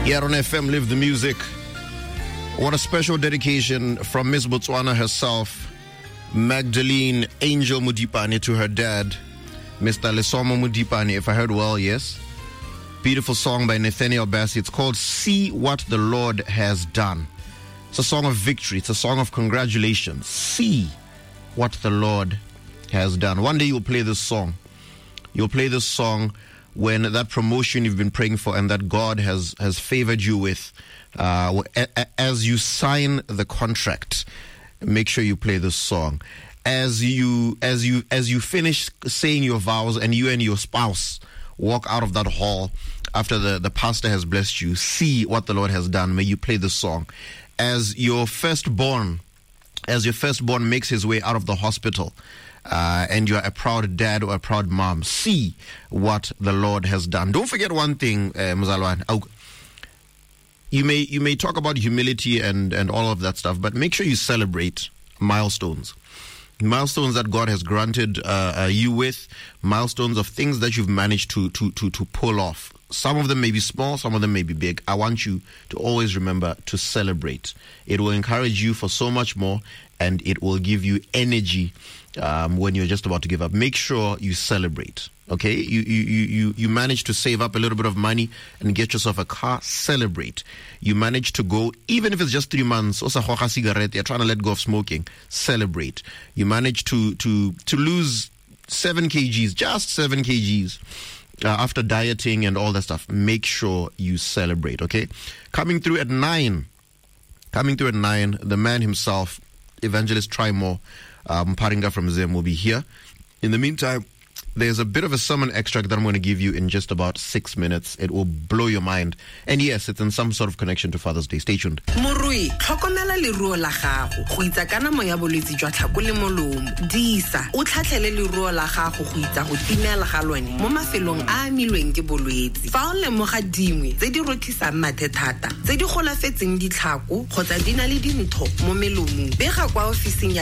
Here on FM, Live the Music. What a special dedication from Miss Botswana herself, Magdalene Angel Modipane, to her dad, Mr. Lesomo Modipane, if I heard well, yes. Beautiful song by Nathaniel Bassey. It's called See What the Lord Has Done. It's a song of victory. It's a song of congratulations. See what the Lord has done. One day you'll play this song. You'll play this song when that promotion you've been praying for and that God has favored you with, as you sign the contract, make sure you play this song. As you finish saying your vows and you and your spouse walk out of that hall after the pastor has blessed you, see what the Lord has done. May you play this song. As your firstborn makes his way out of the hospital, and you are a proud dad or a proud mom, see what the Lord has done. Don't forget one thing, Mzalwan. You may talk about humility and all of that stuff, but make sure you celebrate milestones that God has granted you with, milestones of things that you've managed to pull off. Some of them may be small, some of them may be big. I want you to always remember to celebrate. It will encourage you for so much more, and it will give you energy when you're just about to give up. Make sure you celebrate. Okay, you managed to save up a little bit of money and get yourself a car. Celebrate. You managed to go, even if it's just 3 months. Also, you're trying to let go of smoking. Celebrate. You managed to lose 7 kgs, just 7 kgs. After dieting and all that stuff. Make sure you celebrate. Okay, coming through at 9, the man himself, Evangelist Trimore Mparinga from Zim, will be here. In the meantime, there's a bit of a sermon extract that I'm going to give you in just about 6 minutes. It will blow your mind. And yes, it's in some sort of connection to Father's Day. Stay tuned. Morui, tlhokomela leruo la gago go itsa kana moya bolwetse jwa tlhako le molomo. Disa, o tlhatlhele leruo la gago go itsa go timela ga lone mo mafelong a amilweng ke bolwetse. Fa o lemoga dingwe tse di rothisang mathe thata, tse di golafetseng ditlhako kgotsa di na le dintho mo melomong, bega kwa ofising ya